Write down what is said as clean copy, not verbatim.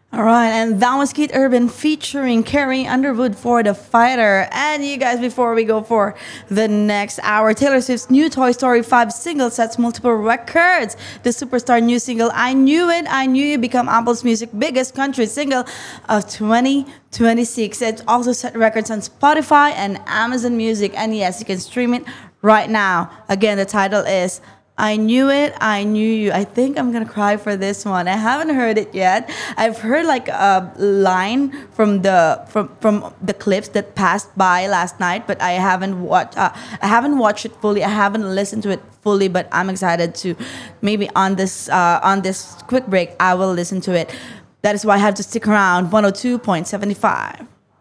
All right, and that was Keith Urban featuring Carrie Underwood for The Fighter. And you guys, before we go for the next hour, Taylor Swift's new Toy Story 5 single sets multiple records. The superstar new single, I Knew It, I Knew You, become Apple's music biggest country single of 2026. It also set records on Spotify and Amazon Music. And yes, you can stream it right now. Again, the title is I Knew It, I Knew You. I think I'm gonna cry for this one. I haven't heard it yet. I've heard like a line from the clips that passed by last night, but I haven't watched it fully. I haven't listened to it fully, but I'm excited to maybe on this quick break I will listen to it. That is why I have to stick around 102.75.